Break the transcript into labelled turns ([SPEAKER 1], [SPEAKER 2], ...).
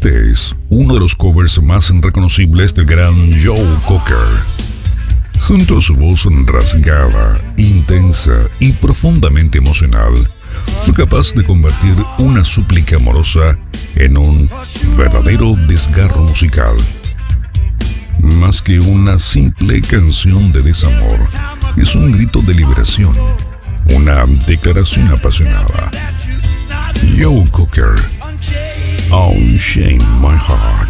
[SPEAKER 1] Este es uno de los covers más reconocibles del gran Joe Cocker. Junto a su voz rasgada, intensa y profundamente emocional, fue capaz de convertir una súplica amorosa en un verdadero desgarro musical. Más que una simple canción de desamor, es un grito de liberación, una declaración apasionada. Joe Cocker, Unchain My Heart.